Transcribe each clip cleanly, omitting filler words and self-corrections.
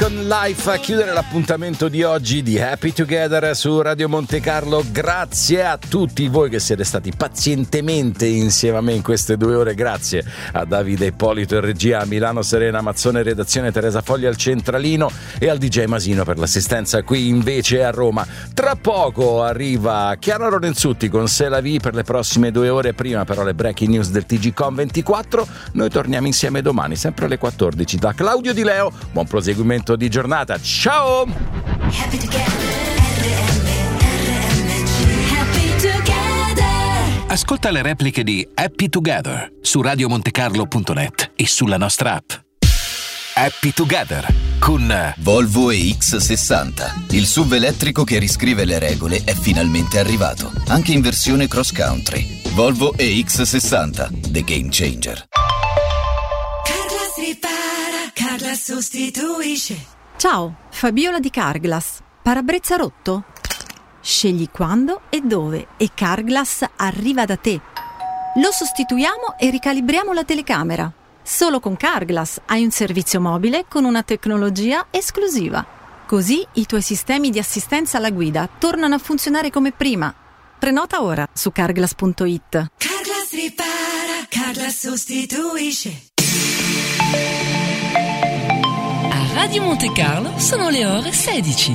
con Life a chiudere l'appuntamento di oggi di Happy Together su Radio Monte Carlo. Grazie a tutti voi che siete stati pazientemente insieme a me in queste 2 ore. Grazie a Davide Ippolito in regia, a Milano Serena Mazzone redazione, Teresa Foglia al centralino e al DJ Masino per l'assistenza qui invece a Roma. Tra poco arriva Chiara Lorenzutti con Se la Vi per le prossime 2 ore. Prima però le breaking news del TGcom 24. Noi torniamo insieme domani sempre alle 14 da Claudio Di Leo. Buon proseguimento di giornata, ciao! Happy together. Ascolta le repliche di Happy Together su radiomontecarlo.net e sulla nostra app. Happy Together con Volvo EX60. Il SUV elettrico che riscrive le regole è finalmente arrivato, anche in versione cross country. Volvo EX60, the game changer. Carglass ripara, Carglass sostituisce. Ciao, Fabiola di Carglass. Parabrezza rotto? Scegli quando e dove e Carglass arriva da te. Lo sostituiamo e ricalibriamo la telecamera. Solo con Carglass hai un servizio mobile con una tecnologia esclusiva. Così i tuoi sistemi di assistenza alla guida tornano a funzionare come prima. Prenota ora su carglass.it. Carglass ripara, Carglass sostituisce. A Radio Monte Carlo sono le ore 16.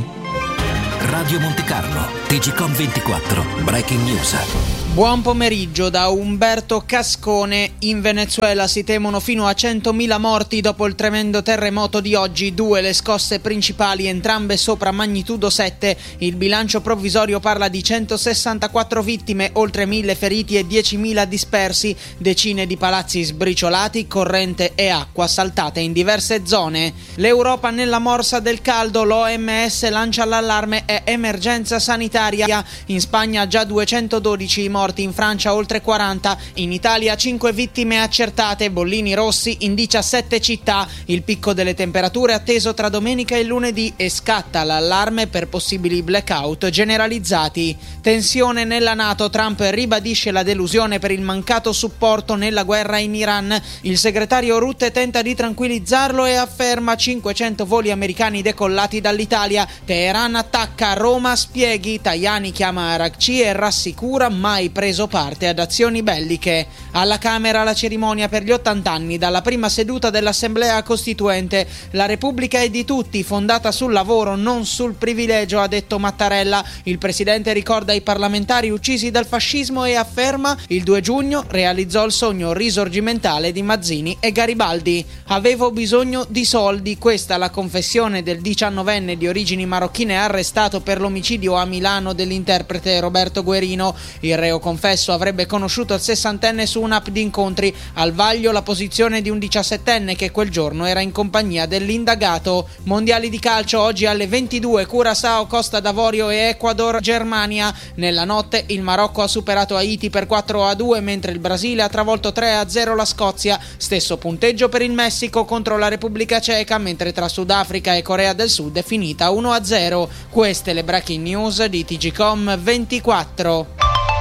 Radio Monte Carlo, TGcom 24, breaking news. Buon pomeriggio da Umberto Cascone. In Venezuela si temono fino a 100.000 morti dopo il tremendo terremoto di oggi. 2 le scosse principali, entrambe sopra magnitudo 7. Il bilancio provvisorio parla di 164 vittime, oltre 1.000 feriti e 10.000 dispersi. Decine di palazzi sbriciolati, corrente e acqua saltate in diverse zone. L'Europa nella morsa del caldo, l'OMS lancia l'allarme e emergenza sanitaria. In Spagna già 212 morti, in Francia oltre 40, in Italia 5 vittime accertate, bollini rossi in 17 città. Il picco delle temperature atteso tra domenica e lunedì e scatta l'allarme per possibili blackout generalizzati. Tensione nella NATO, Trump ribadisce la delusione per il mancato supporto nella guerra in Iran. Il segretario Rutte tenta di tranquillizzarlo e afferma 500 voli americani decollati dall'Italia. Teheran attacca, Roma spieghi, Tajani chiama Arakci e rassicura mai preso parte ad azioni belliche. Alla Camera la cerimonia per gli 80 anni dalla prima seduta dell'Assemblea Costituente. La Repubblica è di tutti, fondata sul lavoro, non sul privilegio, ha detto Mattarella. Il presidente ricorda i parlamentari uccisi dal fascismo e afferma: il 2 giugno realizzò il sogno risorgimentale di Mazzini e Garibaldi. Avevo bisogno di soldi, questa la confessione del 19enne di origini marocchine arrestato per l'omicidio a Milano dell'interprete Roberto Guerino. Il reo confesso avrebbe conosciuto il 60enne su un'app di incontri. Al vaglio la posizione di un 17enne che quel giorno era in compagnia dell'indagato. Mondiali di calcio oggi alle 22, Curaçao, Costa d'Avorio e Ecuador, Germania. Nella notte il Marocco ha superato Haiti per 4-2, mentre il Brasile ha travolto 3-0 la Scozia. Stesso punteggio per il Messico contro la Repubblica Ceca, mentre tra Sudafrica e Corea del Sud è finita 1-0. Queste le breaking news di TGcom 24.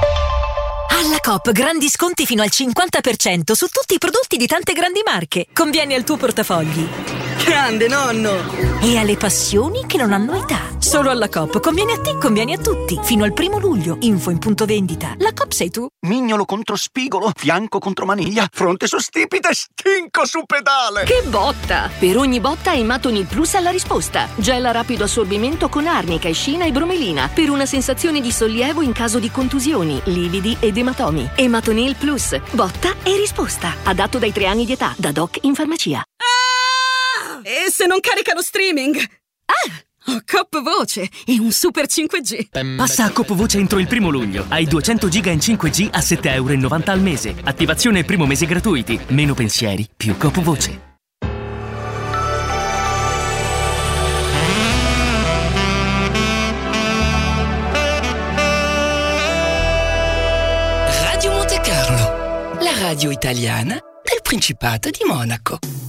Alla Coop grandi sconti fino al 50% su tutti i prodotti di tante grandi marche. Conviene al tuo portafogli. Grande nonno! E alle passioni che non hanno età. Solo alla Coop conviene a te, conviene a tutti. Fino al 1 luglio. Info in punto vendita. La Coop sei tu. Mignolo contro spigolo, fianco contro maniglia, fronte su stipite, stinco su pedale! Che botta! Per ogni botta Ematonil Plus ha la risposta. Gel a rapido assorbimento con arnica, escina e bromelina. Per una sensazione di sollievo in caso di contusioni, lividi ed ematomi. Ematonil Plus. Botta e risposta. Adatto dai 3 anni di età. Da Doc in farmacia. E se non carica lo streaming? Ho Coop Voce e un super 5G. Passa a Coop Voce entro il 1 luglio. Hai 200 giga in 5G a €7,90 al mese. Attivazione e primo mese gratuiti. Meno pensieri, più Coop Voce. Radio Monte Carlo, la radio italiana del Principato di Monaco.